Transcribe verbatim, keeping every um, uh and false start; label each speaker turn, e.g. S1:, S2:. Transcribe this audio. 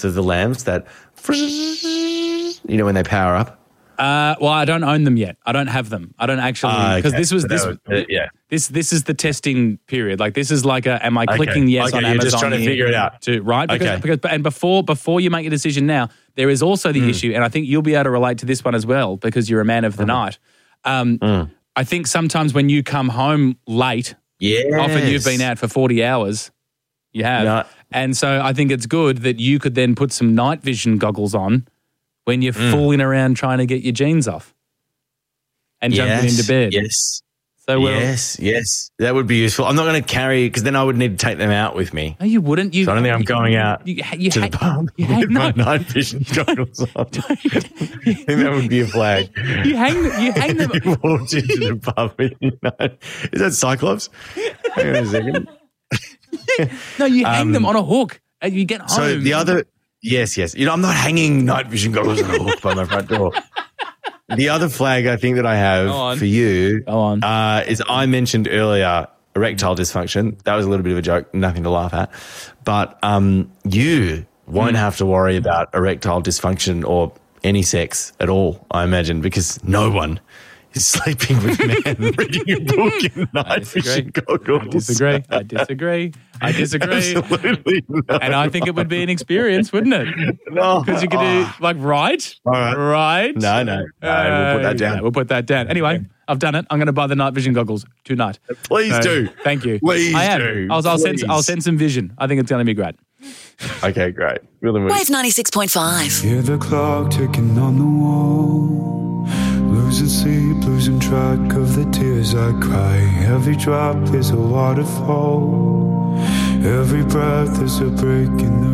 S1: of the lamps that, you know, when they power up?
S2: Uh, well, I don't own them yet. I don't have them. I don't actually because
S1: uh, okay.
S2: this was
S1: so
S2: this
S1: was, uh, yeah.
S2: this this is the testing period. Like this is like a am I clicking
S1: okay.
S2: yes
S1: okay,
S2: on
S1: you're
S2: Amazon?
S1: Just trying to figure it out,
S2: to, right? Because,
S1: okay.
S2: because and before before you make a decision now, there is also the mm. issue, and I think you'll be able to relate to this one as well because you're a man of the mm. night. Um, mm. I think sometimes when you come home late,
S1: yes.
S2: often you've been out for forty hours. You have,
S1: no.
S2: and so I think it's good that you could then put some night vision goggles on when you're mm. fooling around trying to get your jeans off. And
S1: yes,
S2: jumping into bed.
S1: Yes.
S2: So we'll,
S1: yes, yes. That would be useful. I'm not going to carry, because then I would need to take them out with me.
S2: No, you wouldn't. You,
S1: so I don't think I'm going out
S2: you, you,
S1: to
S2: you
S1: the pub
S2: you
S1: with
S2: hang,
S1: my
S2: no.
S1: night vision goggles on. I think that would be a flag.
S2: You hang, you hang them.
S1: You walked into the pub with your night. Is that Cyclops? Hang on a second.
S2: No, you hang
S1: um,
S2: them on a hook and you get home.
S1: So the other, yes, yes. You know, I'm not hanging night vision goggles on a hook by my front door. The other flag I think that I have for you
S2: Go on.
S1: Uh, is I mentioned earlier erectile dysfunction. That was a little bit of a joke, nothing to laugh at. But um, you won't mm. have to worry about erectile dysfunction or any sex at all, I imagine, because no one is sleeping with a man reading a book in night vision goggles.
S2: I disagree. I disagree. I disagree.
S1: Absolutely not.
S2: And I think it would be an experience, wouldn't it?
S1: No.
S2: Because you could do, like, right?
S1: All right.
S2: Right?
S1: No, no. no uh, we'll put that down.
S2: No, we'll put that down. Anyway, I've done it. I'm going to buy the night vision goggles tonight.
S1: Please
S2: so,
S1: do.
S2: Thank you.
S1: Please
S2: I am.
S1: do.
S2: I'll, I'll,
S1: Please.
S2: send, I'll send some vision. I think it's going to be great.
S1: Okay, great. Really
S3: Wave ninety-six point five.
S4: Hear the clock ticking on the wall. Losing sleep, losing track of the tears I cry. Every drop is a waterfall. Every breath is a break in the